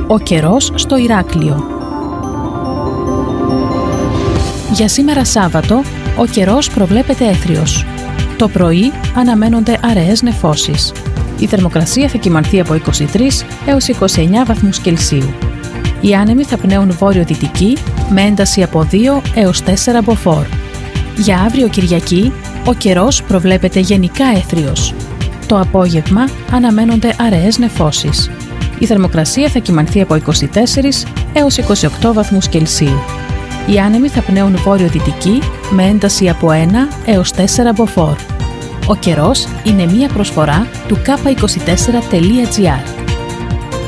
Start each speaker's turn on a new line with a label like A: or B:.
A: Ο καιρός στο Ηράκλειο. Για σήμερα Σάββατο, ο καιρός προβλέπεται έθριος. Το πρωί αναμένονται αραιές νεφώσεις. Η θερμοκρασία θα κυμανθεί από 23 έως 29 βαθμούς Κελσίου. Οι άνεμοι θα πνέουν βόρειο-δυτική με ένταση από 2 έως 4 μποφόρ. Για αύριο Κυριακή, ο καιρός προβλέπεται γενικά έθριος. Το απόγευμα αναμένονται αραιές νεφώσεις. Η θερμοκρασία θα κυμανθεί από 24 έως 28 βαθμούς Κελσίου. Οι άνεμοι θα πνέουν βόρειο-δυτική με ένταση από 1 έως 4 μποφόρ. Ο καιρός είναι μία προσφορά του K24.gr.